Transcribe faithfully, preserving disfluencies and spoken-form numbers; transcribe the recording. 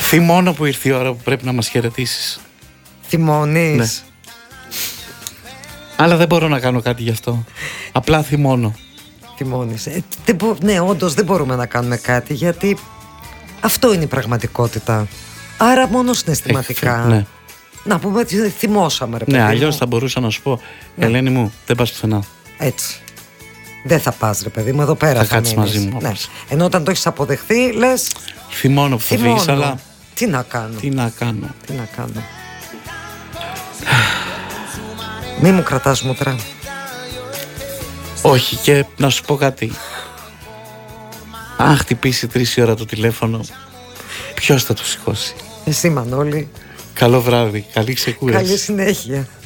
Θυμώνω που ήρθε η ώρα που πρέπει να μας χαιρετήσεις. Θυμώνεις? Ναι. Αλλά δεν μπορώ να κάνω κάτι γι' αυτό. Απλά θυμώνω. Θυμώνεις. Ε, δεν μπο... Ναι, όντως δεν μπορούμε να κάνουμε κάτι, γιατί αυτό είναι η πραγματικότητα. Άρα μόνο συναισθηματικά. Έχ, ναι. Να πούμε ότι θυμώσαμε, ρε παιδί. Ναι, μου. αλλιώς θα μπορούσα να σου πω, ναι. Ελένη μου, δεν πας πουθενά. Έτσι. Δεν θα πας, ρε παιδί μου, εδώ πέρα θα, θα κάτσεις μείνεις. μαζί μου. Ναι. Ενώ όταν το έχεις αποδεχθεί, λες θυμώνω που θα φύγεις, αλλά τι να κάνω. Τι να κάνω. Τι να κάνω. Μη μου κρατάς μούτρα. Όχι, και να σου πω κάτι. Αν χτυπήσει τρεις η ώρα το τηλέφωνο, ποιος θα το σηκώσει? Εσύ, Μανώλη. Καλό βράδυ, καλή ξεκούραση. Καλή συνέχεια.